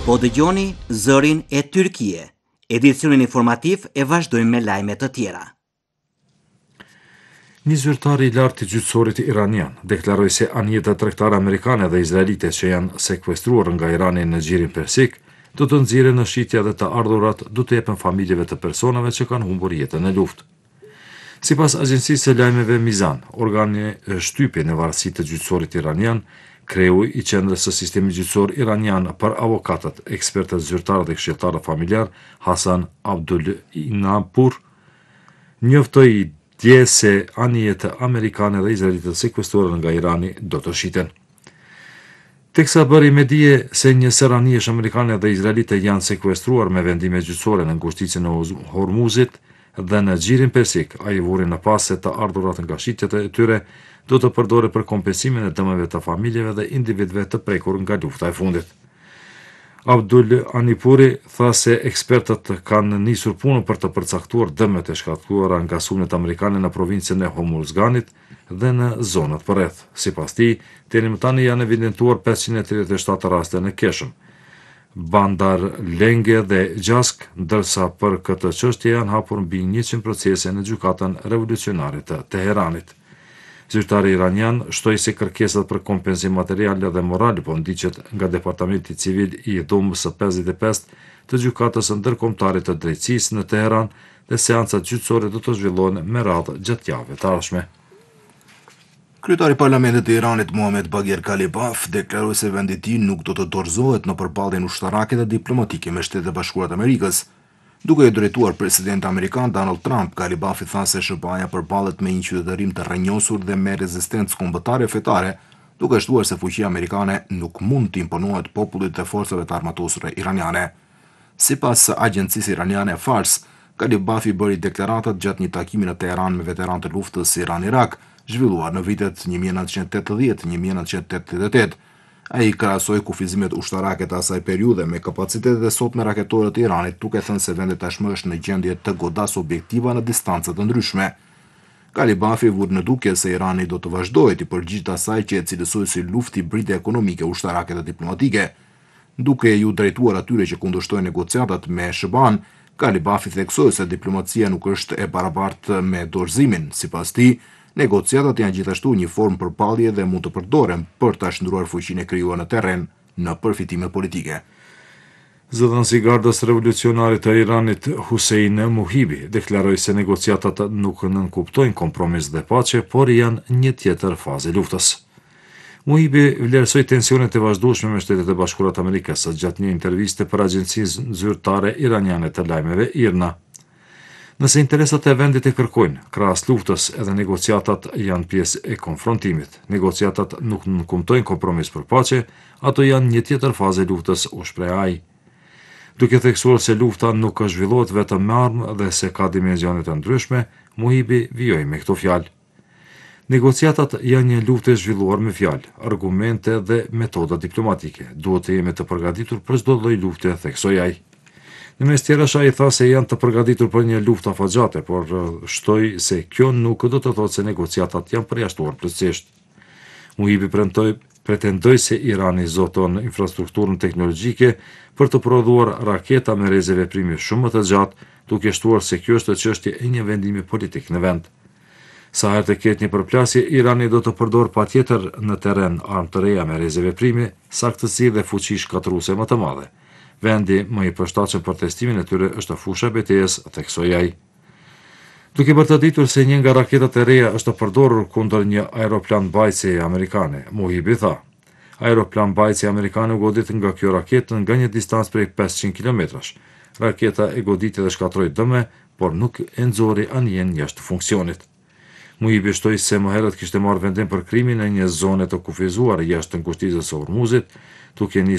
Po dëgjoni zërin e Tyrkie. Edicionin informativ e vazhdojmë me lajme të tjera. Një zyrtar i lartë i gjyqësorit iranian deklaroi se anjetat tregtare amerikane dhe izraelite që janë sekuestruar nga Irani në Gjirin Persik do të nxirren në shitja dhe të ardhurat do të jepen familjeve të personave që kanë humbur jetën në luftë. Sipas agjencisë së lajmeve Mizan, organi shtypi në varësi të gjyqësorit iranian, kreu i qendrës së sistemit gjyqësor iranian për avokatët, ekspertët zyrtarë dhe këshilltarë familjar, Hasan Abdul Inapur, njoftoi dje se anijet amerikane dhe izraelite sekuestruar nga Irani do të shiten. Teksa bëri me dije se një sër anijesh amerikane dhe izraelite janë sekuestruar me vendime gjyqësore në ngushticën e Hormuzit dhe në Gjirin Persik, ai vuri në pas se të ardhurat nga shitjet e tyre do të përdore për kompensimin e dëmeve të familjeve dhe individëve të prekur nga lufta e fundit. Abdul Anipuri tha se ekspertët kanë nisur punën për të përcaktuar dëmet e shkaktuara nga sulmet amerikane në provincën e Hormuzganit dhe në zonat përreth. Sipas tij, deri më tani janë evidentuar 537 raste në Keshëm, Bandar Lenge dhe Gjask, ndërsa për këtë çështje janë hapur mbi 100 procese në gjykatën revolucionare të Teheranit. Zyrtari iranian shtoi se kërkesat për kompensim material dhe moral po ndiqet nga Departamenti Civil i Dhomës së 55 të gjykatës së ndërkombëtare të drejtësisë në Teheran dhe seancat gjyqësore do të zhvillohen me radhë gjatë javëve të ardhshme. Kryetari i Parlamentit të Iranit Mohamed Bagher Kalibaf deklaroi se vendi i tij nuk do të dorëzohet në përballjen ushtarake dhe diplomatike me Shtetet e Bashkuara të Amerikës. Duke i drejtuar presidenti amerikan Donald Trump, Kalibafi tha se SBA-ja përballet me një qytetërim të rrënjosur dhe me rezistencë kombëtare fetare, duke shtuar se fuqia amerikane nuk mund të imponohet popullit dhe forcave të armatosura iraniane. Sipas agjencisë iraniane Fars, Kalibafi bëri deklaratat gjatë një takimi në Teheran me veteranë të luftës Iran-Irak, zhvilluar në vitet 1980-1988. Ai krahasoi kufizimet ushtarake të asaj periudhe me kapacitetet e sotme raketore të Iranit, duke thënë se vendi tashmë është në gjendje të godasë objektiva në distanca të ndryshme. Kalibafi vuri në dukje se Irani do të vazhdojë të përgjigjë asaj që e cilësoi si luftë hibride ekonomike, ushtarake dhe diplomatike. Duke ju drejtuar atyre që kundërshtojnë negociatat me SBA-n, Kalibafi theksoi se diplomacia nuk është e barabartë me dorëzimin. Sipas tij, negociatat janë gjithashtu një formë përballje dhe mund të përdoren për ta shndruar fuqinë e krijuar në terren në përfitime politike. Zëdhënësi i Gardës Revolucionare të Iranit Hussein Muhibi deklaroi se negociatat nuk nënkuptojnë kompromis dhe paqe, por janë një tjetër fazë e luftës. Muhibi vlerësoi tensionet e vazhdueshme me Shtetet e Bashkuara të Amerikës gjatë një interviste për agjencinë zyrtare iraniane të lajmeve IRNA. Nëse interesat e vendit e kërkojnë, krahas luftës edhe negociatat janë pjesë e konfrontimit. Negociatat nuk nënkumtojnë kompromis për paqe, ato janë një tjetër fazë e luftës, u shpreh ai. Duke theksuar se lufta nuk zhvillohet vetëm me armë dhe se ka dimensione të ndryshme, Muhibi vijoi me këto fjalë. Negociatat janë një luftë e zhvilluar me fjalë, argumente dhe metoda diplomatike. Duhet të jemi të përgatitur për çdo lloj lufte, theksoi ai. Në mes tjerash ai tha se janë të përgatitur për një luftë afatgjate, por shtoi se kjo nuk do të thotë se negociatat janë përjashtuar plotësisht. Muhibi pretendoi se Irani zoton infrastrukturën teknologjike për të prodhuar raketa me rrezë veprimi shumë më të gjatë, duke shtuar se kjo është çështje e një vendimi politik në vend. Sa herë të ketë një përplasje, Irani do të përdor patjetër në terren armë të reja me rrezë veprimi, saktësi dhe fuqi shkatërruese më të madhe. Vendi më i përshtatshëm për testimin e tyre është fusha e betejës, theksoi ai. Duke bërtaditur se një nga raketat e reja është përdorur kundër një aeroplan mbajtësie amerikane, Muhibi tha: "Aeroplan mbajtësie amerikane u godit nga kjo raketë nga një distancë prej 500 kilometrash. Raketa e goditi dhe shkatroi dëme, por nuk e nxori anijen jashtë funksionit." Muhibi shtoi se më herët kishte marrë vendim për krimin e një zone të kufizuar jashtë ngushticës së Hormuzit, duke